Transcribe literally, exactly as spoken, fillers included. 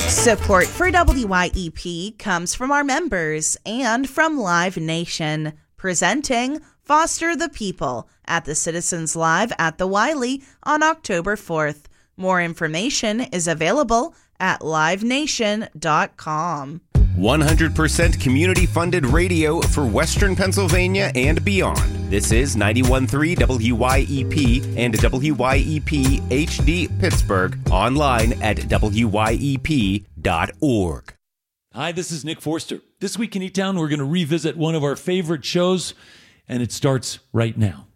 Support for W Y E P comes from our members and from Live Nation, presenting Foster the People at the Citizens Live at the Wiley on October fourth. More information is available at live nation dot com. one hundred percent community-funded radio for Western Pennsylvania and beyond. This is ninety-one point three W Y E P and W Y E P H D Pittsburgh, online at W Y E P dot org. Hi, this is Nick Forster. This week in E-Town, we're going to revisit one of our favorite shows, and it starts right now.